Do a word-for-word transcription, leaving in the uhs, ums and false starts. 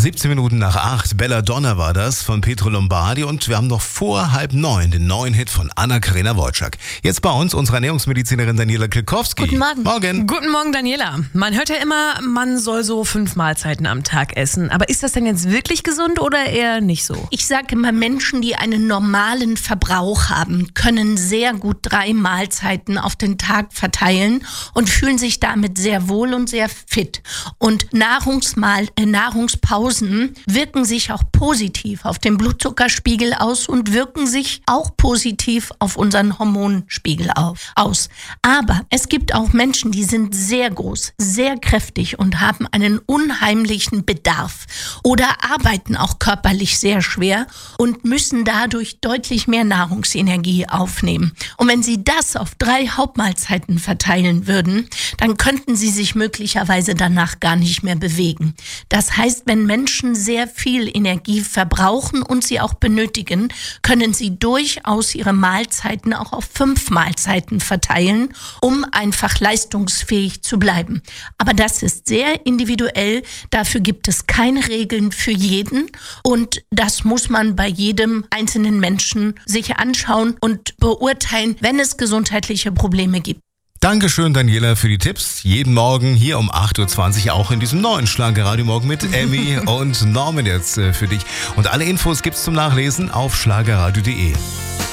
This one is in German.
siebzehn Minuten nach acht, Belladonna war das von Pietro Lombardi und wir haben noch vor halb neun den neuen Hit von Anna-Karina Wojcik. Jetzt bei uns unsere Ernährungsmedizinerin Daniela Kilkowski. Guten Morgen. Morgen. Guten Morgen, Daniela. Man hört ja immer, man soll so fünf Mahlzeiten am Tag essen. Aber ist das denn jetzt wirklich gesund oder eher nicht so? Ich sage immer, Menschen, die einen normalen Verbrauch haben, können sehr gut drei Mahlzeiten auf den Tag verteilen und fühlen sich damit sehr wohl und sehr fit. Und Nahrungsmahl, äh, Nahrungspausen wirken sich auch positiv auf den Blutzuckerspiegel aus und wirken sich auch positiv auf unseren Hormonspiegel auf, aus. Aber es gibt auch Menschen, die sind sehr groß, sehr kräftig und haben einen unheimlichen Bedarf oder arbeiten auch körperlich sehr schwer und müssen dadurch deutlich mehr Nahrungsenergie aufnehmen. Und wenn sie das auf drei Hauptmahlzeiten verteilen würden, dann könnten sie sich möglicherweise danach gar nicht mehr bewegen. Das heißt, wenn Menschen sehr viel Energie verbrauchen und sie auch benötigen, können sie durchaus ihre Mahlzeiten auch auf fünf Mahlzeiten verteilen, um einfach leistungsfähig zu bleiben. Aber das ist sehr individuell, dafür gibt es keine Regeln für jeden und das muss man bei jedem einzelnen Menschen sich anschauen und beurteilen, wenn es gesundheitliche Probleme gibt. Dankeschön, Daniela, für die Tipps. Jeden Morgen hier um acht Uhr zwanzig auch in diesem neuen Schlagerradio Morgen mit Emmy und Norman jetzt äh, für dich. Und alle Infos gibt's zum Nachlesen auf schlagerradio punkt de.